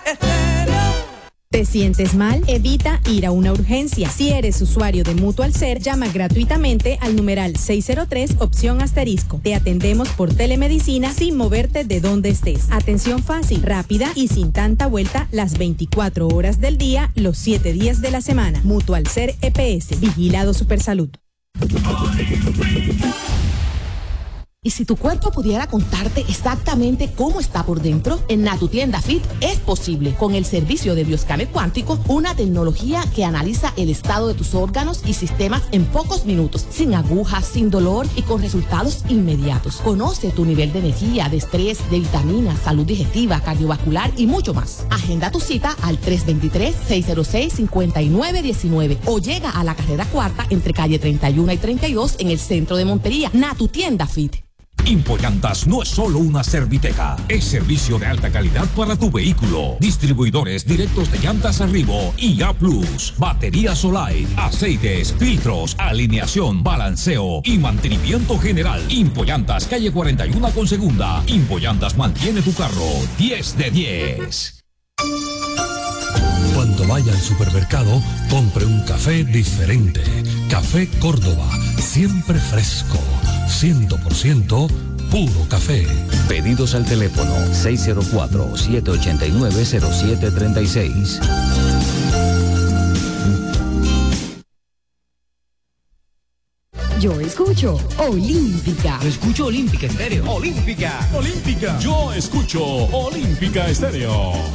¿Te sientes mal? Evita ir a una urgencia. Si eres usuario de Mutual Ser, llama gratuitamente al numeral 603 opción asterisco. Te atendemos por telemedicina sin moverte de donde estés. Atención fácil, rápida y sin tanta vuelta las 24 horas del día, los 7 días de la semana. Mutual Ser EPS. Vigilado Supersalud. Y si tu cuerpo pudiera contarte exactamente cómo está por dentro, en Natutienda Fit es posible con el servicio de Bioscáner Cuántico, una tecnología que analiza el estado de tus órganos y sistemas en pocos minutos, sin agujas, sin dolor y con resultados inmediatos. Conoce tu nivel de energía, de estrés, de vitaminas, salud digestiva, cardiovascular y mucho más. Agenda tu cita al 323-606-5919 o llega a la carrera cuarta entre calle 31 y 32 en el centro de Montería. Natutienda Fit. Impollantas no es solo una serviteca, es servicio de alta calidad para tu vehículo. Distribuidores directos de llantas Arribo y A+, baterías Solite, aceites, filtros, alineación, balanceo y mantenimiento general. Impollantas, calle 41 con segunda. Impollantas mantiene tu carro 10 de 10. Cuando vaya al supermercado, compre un café diferente. Café Córdoba, siempre fresco, 100% puro café. Pedidos al teléfono 604-789-0736. Yo escucho Olímpica. Yo escucho Olímpica Estéreo. Olímpica. Olímpica. Yo escucho Olímpica Estéreo.